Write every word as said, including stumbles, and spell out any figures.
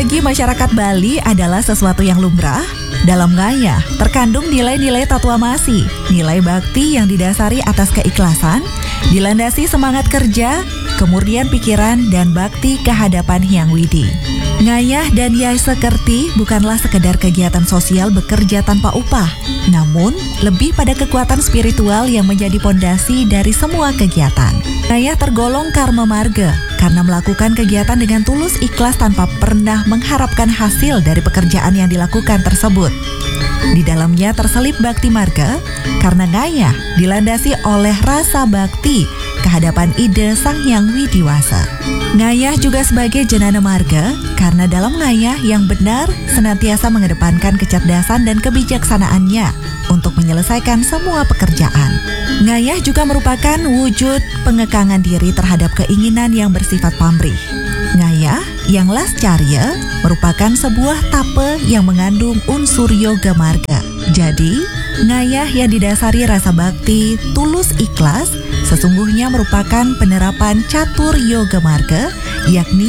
Bagi masyarakat Bali adalah sesuatu yang lumrah. Dalam ngayah terkandung nilai-nilai tatuamasi, nilai bakti yang didasari atas keikhlasan, dilandasi semangat kerja, kemurnian pikiran, dan bakti kehadapan Hyang Widi. Ngayah dan Yai Sekerti bukanlah sekedar kegiatan sosial bekerja tanpa upah, namun lebih pada kekuatan spiritual yang menjadi pondasi dari semua kegiatan. Ngayah tergolong karma marga karena melakukan kegiatan dengan tulus ikhlas tanpa pernah mengharapkan hasil dari pekerjaan yang dilakukan tersebut. Di dalamnya terselip bakti marga karena ngayah dilandasi oleh rasa bakti kehadapan ide Sang Hyang Widiwasa. Ngayah juga sebagai jenana marga karena dalam ngayah yang benar senantiasa mengedepankan kecerdasan dan kebijaksanaannya untuk menyelesaikan semua pekerjaan. Ngayah juga merupakan wujud pengekangan diri terhadap keinginan yang bersifat pamrih. Ngayah yang lascarya merupakan sebuah tape yang mengandung unsur yoga marga. Jadi, ngayah yang didasari rasa bakti, tulus ikhlas, sesungguhnya merupakan penerapan catur yoga marga, yakni